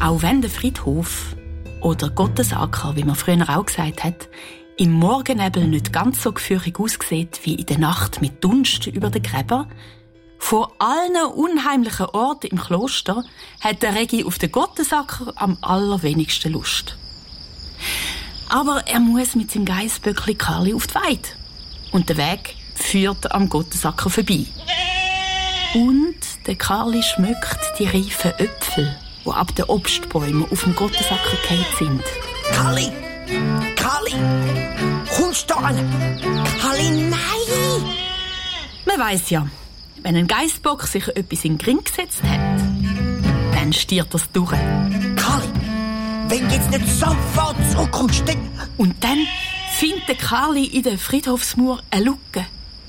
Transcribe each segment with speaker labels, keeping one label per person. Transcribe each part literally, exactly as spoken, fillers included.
Speaker 1: Auch wenn der Friedhof, oder Gottesacker, wie man früher auch gesagt hat, im Morgennebel nicht ganz so gefürchtig aussieht wie in der Nacht mit Dunst über den Gräber, von allen unheimlichen Orten im Kloster hat der Regi auf den Gottesacker am allerwenigsten Lust. Aber er muss mit seinem Geissböckli Karli auf die Weide. Und der Weg führt am Gottesacker vorbei. Und der Karli schmückt die reifen Äpfel, die ab den Obstbäumen auf dem Gottesacker gefallen sind.
Speaker 2: Karli! Karli! Kommst du an? Karli, nein!
Speaker 1: Man weiss ja, wenn ein Geissbock sich etwas in den Gring gesetzt hat, dann stiert er es durch.
Speaker 2: Karli, wenn du jetzt nicht sofort zurückkommst, dann...
Speaker 1: Und dann findet der Karli in der Friedhofsmauer eine Lücke.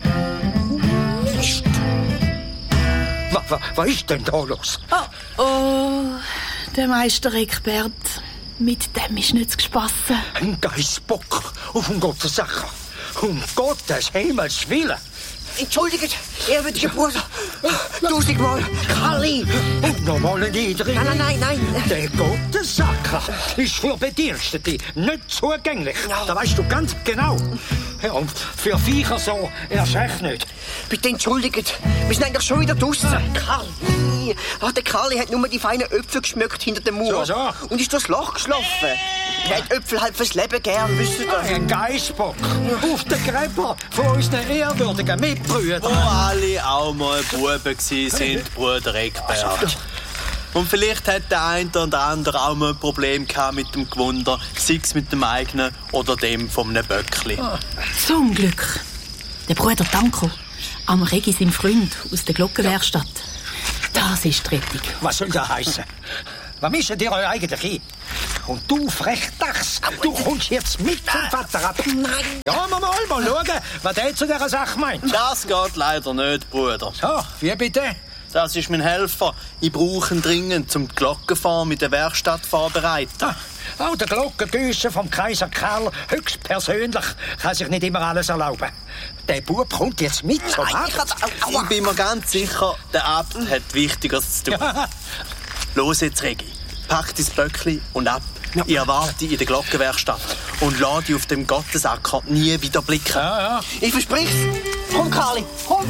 Speaker 2: Mist!
Speaker 3: Was, was, was ist denn da los?
Speaker 1: Oh, oh, der Meister Eckbert, mit dem ist nichts gespassen.
Speaker 3: Ein Geissbock auf dem Gottesacker. Um Gottes Himmels Willen.
Speaker 2: Entschuldigt, ehrwürdiger Bruder. Tausendmal. Karli!
Speaker 3: Und nochmal ein Niedrig.
Speaker 2: Nein, nein, nein, nein.
Speaker 3: Der Gottesacker ist für Bedienstete nicht zugänglich.
Speaker 2: Ja.
Speaker 3: Das weißt du ganz genau. Ja, und für Viecher so erst recht nicht.
Speaker 2: Bitte entschuldigt, wir sind eigentlich schon wieder draussen. Karli! Oh, der Karli hat nur die feinen Äpfel geschmückt hinter dem Mauer.
Speaker 3: So, so.
Speaker 2: Und ist durchs Loch geschlafen. Er hat Äpfel halt fürs Leben gern, wisst ihr?
Speaker 3: Ein Geissbock auf den Gräber von unseren ehrwürdigen Mitbrüdern.
Speaker 4: Wo alle auch mal Buben gsi sind, Bruder Eckbert. Und vielleicht hat der eine oder andere auch mal ein Problem gehabt mit dem Gewunder, sei es mit dem eigenen oder dem von einem Böckli.
Speaker 1: Zum Glück. Der Bruder Danko, am Regi sein Freund aus der Glockenwerkstatt. Das ist die Rettung.
Speaker 3: Was soll das heissen? Was mischt ihr euch eigentlich ein? Und du, Frechdachs, du kommst jetzt mit zum Vater ab.
Speaker 2: Nein!
Speaker 3: Ja, mal, mal, mal schauen, was der zu dieser Sache meint.
Speaker 4: Das geht leider nicht, Bruder.
Speaker 3: So, wie bitte?
Speaker 4: Das ist mein Helfer. Ich brauche ihn dringend, um die Glockenform in der Werkstatt vorzubereiten.
Speaker 3: Ah, auch der Glockengüsser vom Kaiser Karl höchstpersönlich kann sich nicht immer alles erlauben. Der Bub kommt jetzt mit zum
Speaker 2: Nein,
Speaker 3: Abt.
Speaker 2: ich kann... Au, aua.
Speaker 4: Ich bin mir ganz sicher, der Abt hat Wichtigeres zu tun.
Speaker 3: Ja.
Speaker 4: Los jetzt, Regi. Pack dein Böckli und ab.
Speaker 2: Ja.
Speaker 4: Ich erwarte dich in der Glockenwerkstatt und lass dich auf dem Gottesacker nie wieder blicken.
Speaker 3: Ja, ja.
Speaker 2: Ich versprich's. Komm, Karli, komm.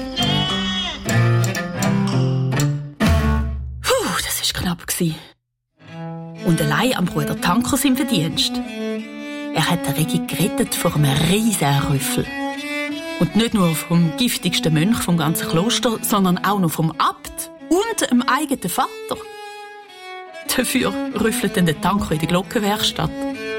Speaker 1: Puh, das war knapp. Und allein am Bruder Tanko sein Verdienst. Er hat den Regi gerettet vor einem riesen Rüffel. Und nicht nur vom giftigsten Mönch vom ganzen Kloster, sondern auch noch vom Abt und dem eigenen Vater. Dafür rüffelt dann der Tanko in der Glockenwerkstatt.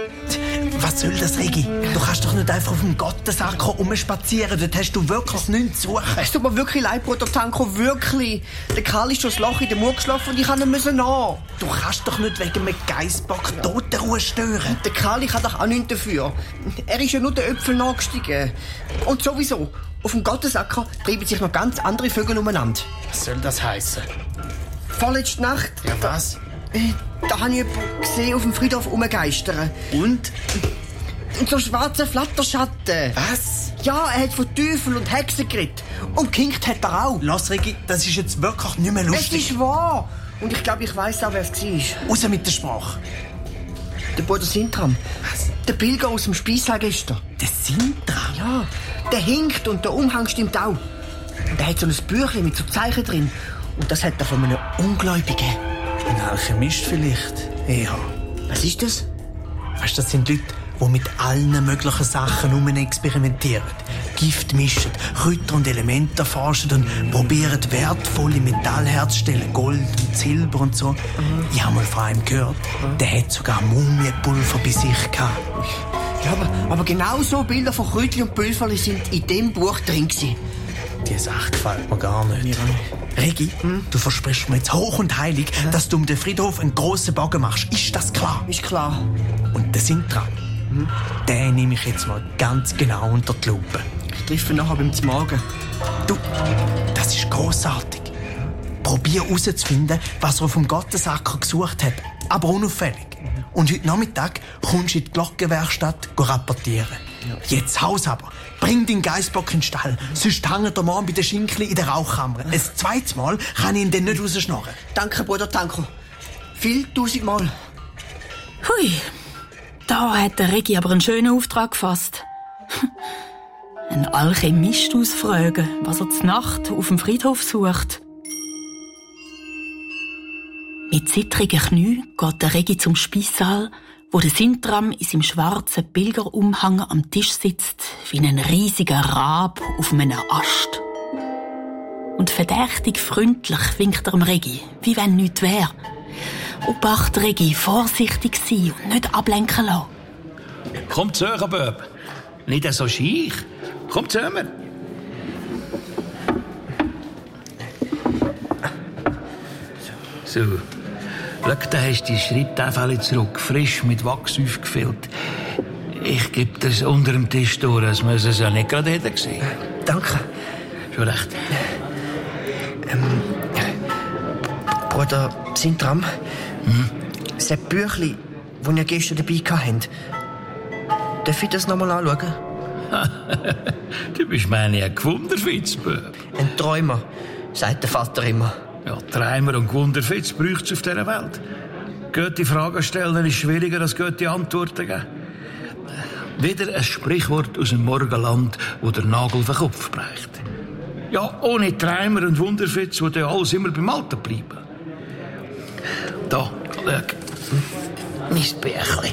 Speaker 5: Was soll das, Regi? Du kannst doch nicht einfach auf dem Gottesacker rumspazieren. Dort hast du wirklich nichts zu suchen.
Speaker 2: Es tut mir wirklich leid, Bruder Tanko, wirklich. Der Karl ist durchs Loch in den Mauer geschlafen und ich kann ihn nach.
Speaker 5: Du kannst doch nicht wegen einem Geissbock Totenruhe stören.
Speaker 2: Der Karl kann doch auch nichts dafür. Er ist ja nur den Äpfel nachgestiegen. Und sowieso, auf dem Gottesacker treiben sich noch ganz andere Vögel umeinander.
Speaker 5: Was soll das heißen?
Speaker 2: Vorletzte Nacht...
Speaker 5: Ja, was?
Speaker 2: Äh, Da habe ich jemanden gesehen auf dem Friedhof rumgeistern.
Speaker 5: Und?
Speaker 2: Und so schwarze Flatterschatten.
Speaker 5: Was?
Speaker 2: Ja, er hat von Teufel und Hexen geredet. Und gekinkt hat er auch.
Speaker 5: Lass, Regi, das ist jetzt wirklich nicht mehr
Speaker 2: Es
Speaker 5: lustig.
Speaker 2: ist wahr. Und ich glaube, ich weiss auch, wer es war.
Speaker 5: Raus mit der Sprache.
Speaker 2: Der Bruder Sintram.
Speaker 5: Was?
Speaker 2: Der Pilger aus dem Speissaal gestern.
Speaker 5: Der Sintram?
Speaker 2: Ja, der hinkt und der Umhang stimmt auch. Und er hat so ein Büchlein mit so Zeichen drin. Und das hat er von einem Ungläubigen.
Speaker 5: Ein Alchemist vielleicht. Ja.
Speaker 2: Was ist das?
Speaker 5: Weißt du, das sind Leute, die mit allen möglichen Sachen herum experimentieren. Gift mischen, Kräuter und Elemente erforschen und probieren wertvolle Metalle herzustellen. Gold und Silber und so. Mhm. Ich habe mal von einem gehört, der hat sogar Mumienpulver bei sich gehabt.
Speaker 2: Ja, aber, aber genau so Bilder von Kräutchen und Pülverli sind in dem Buch drin gewesen.
Speaker 5: Die Sache gefällt mir gar nicht. Regi, hm? Du versprichst mir jetzt hoch und heilig, ja, dass du um den Friedhof einen grossen Bogen machst. Ist das klar?
Speaker 2: Ist klar.
Speaker 5: Und der Sintram, hm? den nehme ich jetzt mal ganz genau unter die Lupe.
Speaker 2: Ich treffe ihn nachher beim Z'Morgen.
Speaker 5: Du, das ist grossartig. Probier herauszufinden, was er auf dem Gottesacker gesucht hat. Aber unauffällig. Und heute Nachmittag kommst du in die Glockenwerkstatt rapportieren. Ja. Jetzt Haus aber. Bring deinen Geissbock in den Stall. Sonst hängt er morgen bei den Schinkli in der Rauchkammer. Ein zweites Mal kann ich ihn dann nicht rausschnorren.
Speaker 2: Danke, Bruder Tanko. Viel tausendmal.
Speaker 1: Hui, da hat der Regi aber einen schönen Auftrag gefasst. Ein Alchemist ausfragen, was er zur Nacht auf dem Friedhof sucht. Mit zittrigen Knien geht der Regi zum Speissaal, wo der Sintram in seinem schwarzen Pilgerumhang am Tisch sitzt, wie ein riesiger Rab auf einem Ast. Und verdächtig freundlich winkt er dem Regi, wie wenn nichts wäre. Obacht, Regi, vorsichtig sein und nicht ablenken lassen.
Speaker 6: Komm zu euch, Bub. Nicht so scheich. Komm zu mir. So. Schau, da hast du die Schreibtafel zurück, frisch mit Wachs aufgefüllt. Ich gebe das unter dem Tisch durch, als wir es ja nicht gerade hätten gesehen.
Speaker 2: Danke.
Speaker 6: Schon recht.
Speaker 2: Ähm, Bruder Sintram,
Speaker 6: Hm?
Speaker 2: das Büchlein, das ihr gestern dabei hattet, darf ich das noch mal anschauen?
Speaker 6: Du bist meine ein Gewunderfitz, Bub.
Speaker 2: Ein Träumer, sagt der Vater immer.
Speaker 6: Ja, Träumer und Gewunderfitz braucht es auf dieser Welt. Gute Fragen stellen ist schwieriger als gute Antworten geben. Wieder ein Sprichwort aus dem Morgenland, wo der Nagel auf den Kopf bricht. Ja, ohne Träumer und Wunderfitz würde ja alles immer beim Alten bleiben. Da, schau. Mein Bärchen.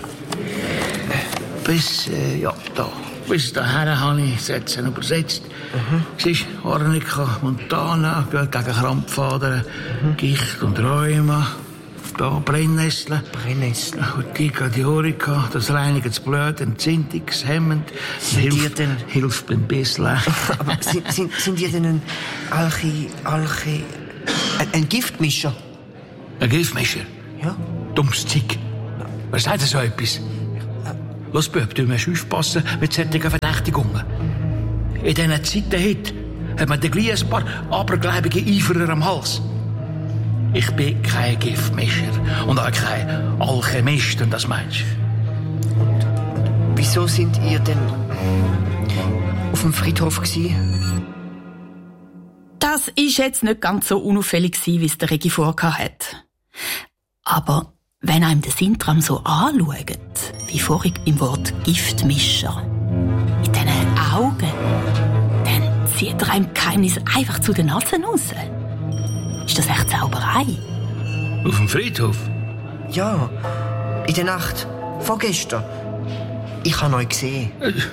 Speaker 6: Bis, äh, ja, da. Bis dahin habe ich Sätze übersetzt. Mhm. Siehst du, Arnika montana, gegen Krampfadern, mhm. Gicht und Rheuma. Da Brennnesseln.
Speaker 2: Brennnesseln.
Speaker 6: Urtica diorica, das reinigt das Blut, entzündungshemmend. Hilft,
Speaker 2: denn...
Speaker 6: hilft beim Bisseln.
Speaker 2: Aber sind, sind, sind die denn ein Alchi... Alchi... Ein, ein Giftmischer?
Speaker 6: Ein Giftmischer?
Speaker 2: Ja.
Speaker 6: Dummes Zeug. Wer sagt so etwas? Los, Bub, du musst aufpassen mit solchen Verdächtigungen. In diesen Zeiten heute hat man gleich ein paar abergläubige Eiferer am Hals. Ich bin kein Giftmischer und auch kein Alchemist, und das meinst du?
Speaker 2: Und, und wieso sind ihr denn auf dem Friedhof gewesen?
Speaker 1: Das ist jetzt nicht ganz so unauffällig, wie es der Regi vorgehabt hat. Aber wenn einem der Sintram so anschaut, wie vorhin beim Wort Giftmischer, mit diesen Augen, dann zieht er einem Geheimnis einfach zu den Nasen raus. Ist das echt Zauberei?
Speaker 6: Auf dem Friedhof?
Speaker 2: Ja, in der Nacht, vorgestern. Ich habe euch gesehen.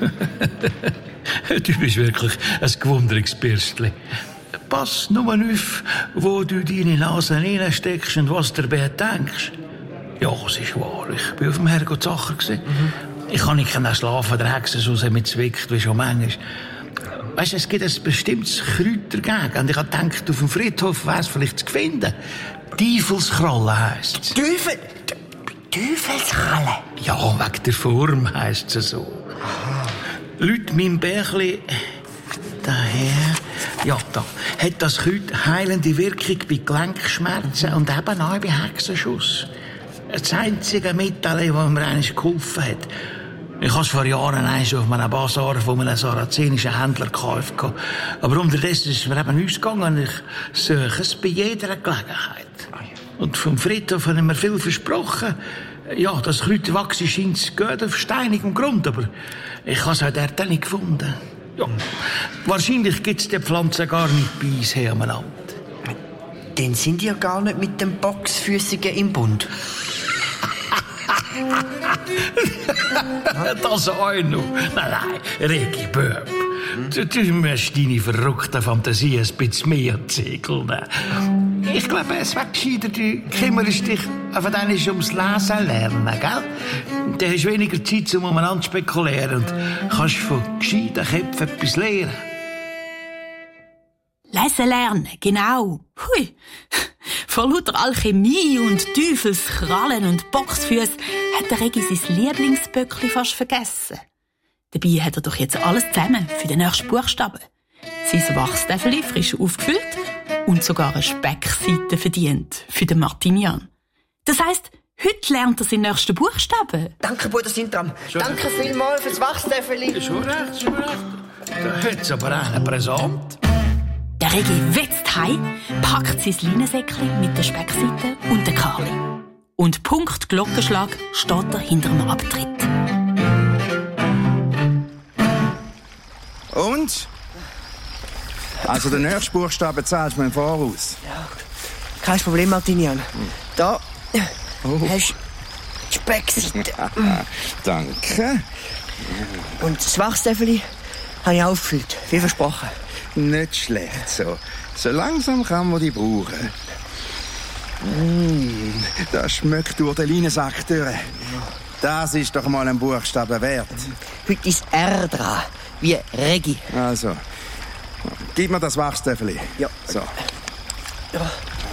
Speaker 6: Du bist wirklich ein gewunderes Bürstchen. Pass nur auf, wo du deine Nase reinsteckst und was du dabei denkst. Ja, es ist wahr. Ich war auf dem Herrgott Sacher. Mhm. Ich kann nicht schlafen, der Hexe so mit zwickt, wie schon manchmal. Weißt du, es gibt ein bestimmtes Kräuter dagegen. Und ich habe gedacht, auf dem Friedhof wäre es vielleicht zu finden. Teufelskralle heisst es.
Speaker 2: Teufel? Teufelskralle?
Speaker 6: Ja, wegen der Form heisst es so. Aha. Leute, mein Bärchen, daher, ja, da, hat das Kräuter heilende Wirkung bei Gelenkschmerzen mhm. und eben auch bei Hexenschuss. Das einzige Mittel, das mir eigentlich geholfen hat. Ich habe es vor Jahren auf einem Basar von einem sarazenischen Händler gekauft. Aber unterdessen ist es mir eben ausgegangen. Ich suche es bei jeder Gelegenheit. Und vom Friedhof haben mir viel versprochen. Ja, das Kräuterwachs scheint gut auf steinigem Grund, aber ich habe es auch dort nicht gefunden. Ja, wahrscheinlich gibt es die Pflanze gar nicht bei uns hier am Land.
Speaker 2: Dann sind ihr gar nicht mit dem Boxfüssigen im Bund.
Speaker 6: Das auch noch. Nein, nein, Regi Böb. Du, du musst deine verrückte Fantasie ein bisschen mehr zägeln. Ich glaube, es wäre gescheiter, du kümmerst dich von denen ums Lesen lernen, gell? Dann hast du weniger Zeit, um umeinander zu spekulieren und kannst von gescheiten Köpfen etwas lernen.
Speaker 1: Lesen lernen, genau. Hui. Vor lauter Alchemie und Teufelskrallen und Boxfüße hat der Regi sein Lieblingsböckli fast vergessen. Dabei hat er doch jetzt alles zusammen für den nächsten Buchstaben. Sein Wachstäfeli frisch aufgefüllt und sogar eine Speckseite verdient für den Martinian. Das heisst, heute lernt er seinen nächsten Buchstaben.
Speaker 2: Danke, Bruder Sintram. Danke vielmals fürs Wachstäfeli.
Speaker 6: Schon recht, schon recht. Da hat's aber auch einen Präsent.
Speaker 1: Der Regi wetzt heim, packt sein Leinensäckchen mit der Speckseite und der Karli. Und Punkt Glockenschlag steht er hinter dem Abtritt.
Speaker 7: Und? Also den nächsten Buchstaben zahlst du mir im Voraus.
Speaker 2: Ja, kein Problem, Martinian. Da oh. hast du die Speckseite.
Speaker 7: Ja, danke.
Speaker 2: Und das Wachstäfeli habe ich aufgefüllt, wie versprochen.
Speaker 7: Nicht schlecht so. So langsam kann man die brauchen. Mm, das schmeckt durch den Leinensack durch. Das ist doch mal ein Buchstaben wert.
Speaker 2: Heute ist R dran, wie Regi.
Speaker 7: Also, gib mir das Wachstäfeli.
Speaker 2: Ja.
Speaker 7: So.
Speaker 2: Ja.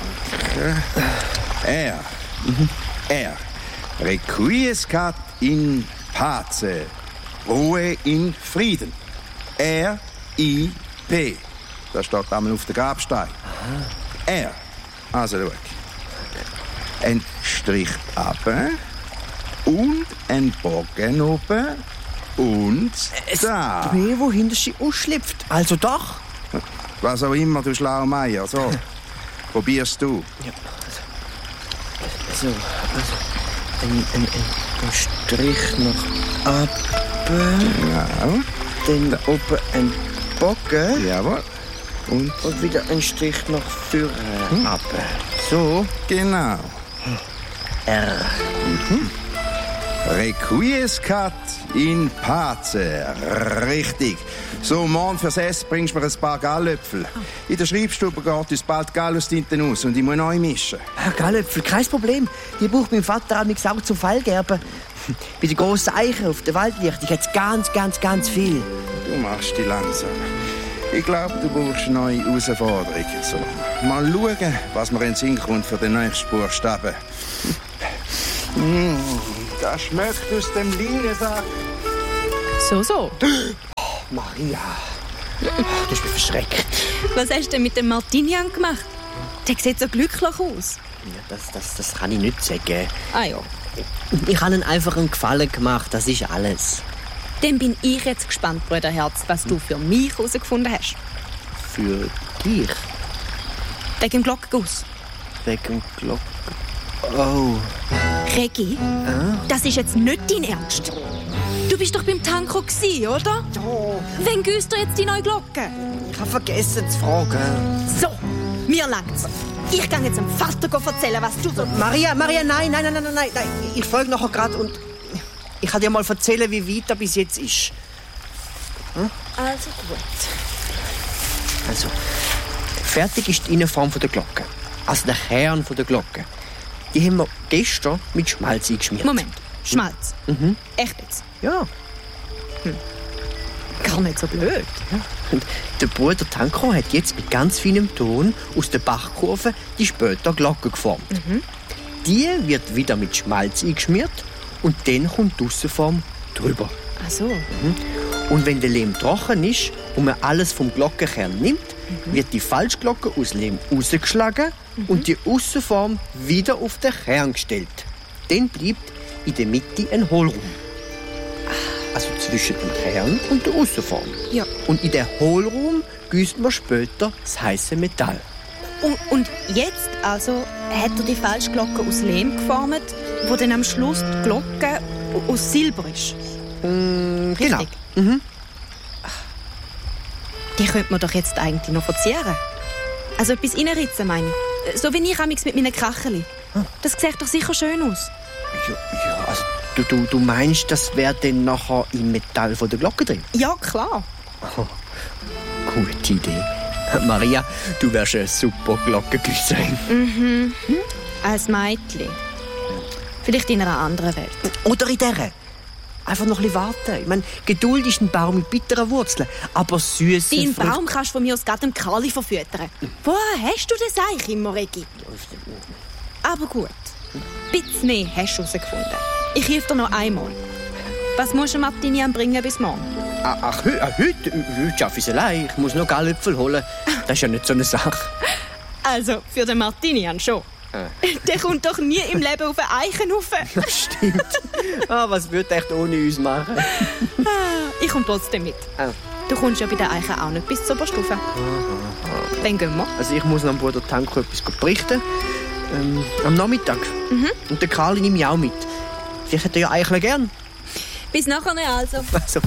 Speaker 7: R. Mhm. R. Requiescat in pace. Ruhe in Frieden. R I P. Das steht einmal auf der Grabstein. Aha. R. Also schau. Ein Strich runter und ein Bogen oben und da.
Speaker 2: Das B, wo hinter sie ausschlüpft. Also doch.
Speaker 7: Was auch immer, du Schlaumeier. So, probierst du.
Speaker 2: Ja, also, also, also ein, ein, ein, ein Strich nach oben.
Speaker 7: Genau.
Speaker 2: Dann da oben ein Bogen.
Speaker 7: Jawohl. Und?
Speaker 2: Und wieder ein Strich nach vorne. Hm? Ab. So.
Speaker 7: Genau.
Speaker 2: R.
Speaker 7: Mhm. Requiescat in pace. Richtig. So, morgen fürs Essen bringst du mir ein paar Gallöpfel. In der Schreibstube geht uns bald Gallustinte aus und ich muss neu mischen.
Speaker 2: Ah, Gallöpfel, kein Problem. Die braucht mein Vater auch auch zum Fallgerben. Bei den grossen Eichen auf der Waldlichtung hat es ganz, ganz, ganz viel.
Speaker 7: Du machst die langsam. Ich glaube, du brauchst eine neue Herausforderung. So, mal schauen, was mir in den Sinn kommt für den nächsten Buchstaben. Mm, das schmeckt aus dem Leinensack.
Speaker 8: So, so.
Speaker 2: Oh, Maria, du hast mich verschreckt.
Speaker 8: Was hast du denn mit dem Martinian gemacht? Der sieht so glücklich aus.
Speaker 2: Ja, das, das, das kann ich nicht sagen.
Speaker 8: Ah ja.
Speaker 2: Ich habe ihm einfach einen Gefallen gemacht, das ist alles.
Speaker 8: Dann bin ich jetzt gespannt, Brüderherz, was du für mich herausgefunden hast.
Speaker 2: Für dich?
Speaker 8: Wegen dem Glockenguss.
Speaker 2: Wegen dem Glocken... Oh.
Speaker 8: Regi, ah? Das ist jetzt nicht dein Ernst. Du bist doch beim Tanko gsi, oder?
Speaker 2: Ja.
Speaker 8: Wann güsst du jetzt die neue Glocke?
Speaker 2: Ich habe vergessen zu fragen.
Speaker 8: So, mir langt's. Ich kann jetzt dem Vater erzählen, was du so...
Speaker 2: Maria, Maria, nein, nein, nein, nein, nein, nein. Ich folge nachher gerade und... Ich kann dir mal erzählen, wie weit er bis jetzt ist. Hm?
Speaker 8: Also gut.
Speaker 2: Also, fertig ist die Innenform der Glocke. Also der Kern der Glocke. Die haben wir gestern mit Schmalz eingeschmiert.
Speaker 8: Moment, Schmalz?
Speaker 2: Mhm.
Speaker 8: Echt jetzt?
Speaker 2: Ja.
Speaker 8: Hm. Gar nicht so blöd.
Speaker 2: Ja. Und der Bruder Tanko hat jetzt mit ganz feinem Ton aus der Bachkurve die später Glocke geformt.
Speaker 8: Mhm.
Speaker 2: Die wird wieder mit Schmalz eingeschmiert und dann kommt die Aussenform drüber.
Speaker 8: Ach so.
Speaker 2: Mhm. Und wenn der Lehm trocken ist und man alles vom Glockenkern nimmt, mhm. wird die Falschglocke aus Lehm rausgeschlagen mhm. und die Aussenform wieder auf den Kern gestellt. Dann bleibt in der Mitte ein Hohlraum. Also zwischen dem Kern und der Aussenform.
Speaker 8: Ja.
Speaker 2: Und in den Hohlraum gießt man später das heiße Metall.
Speaker 8: Und, und jetzt also hat er die Falschglocke aus Lehm geformt, wo dann am Schluss die Glocke aus Silber ist.
Speaker 2: Mm, genau.
Speaker 8: Richtig?
Speaker 2: Mhm.
Speaker 8: Die könnte man doch jetzt eigentlich noch verzieren. Also etwas reinritzen, meine ich. So wie ich amigs mit meinen Kracheli. Das sieht doch sicher schön aus.
Speaker 2: Ja, ja also du, du, du meinst, das wäre dann nachher im Metall von der Glocke drin?
Speaker 8: Ja, klar.
Speaker 2: Oh, gute Idee. Maria, du wärst eine super Glockengüsserin.
Speaker 8: Mhm. Als Mädchen. Vielleicht in einer anderen Welt.
Speaker 2: Oder in dieser. Einfach noch ein bisschen warten. Ich meine, Geduld ist ein Baum mit bitteren Wurzeln, aber süße
Speaker 8: Deinen
Speaker 2: Früchte...
Speaker 8: Baum kannst du von mir aus gerade dem Karli verfüttern. Woher hast du das eigentlich immer, Regi? Aber gut. Ein bisschen mehr hast du herausgefunden. Ich helfe dir noch einmal. Was musst du Martinian bringen bis morgen?
Speaker 2: Ach, ach heute, heute, heute schaffe ich es allein. Ich muss noch Gallöpfel holen. Das ist ja nicht so eine Sache.
Speaker 8: Also, für den Martinian schon. Ah. Der kommt doch nie im Leben auf einen Eichenhaufen.
Speaker 2: Das stimmt. Ah, was würde echt ohne uns machen?
Speaker 8: Ah, ich komme trotzdem mit.
Speaker 2: Ah.
Speaker 8: Du kommst ja bei den Eichen auch nicht bis zur Oberstufe. Dann gehen wir.
Speaker 2: Also ich muss noch dem Bruder Tanko etwas berichten. Ähm, am Nachmittag.
Speaker 8: Mhm.
Speaker 2: Und den Karl nehme ich auch mit. Vielleicht hätte er ja eigentlich gern.
Speaker 8: Bis nachher, also.
Speaker 2: Also.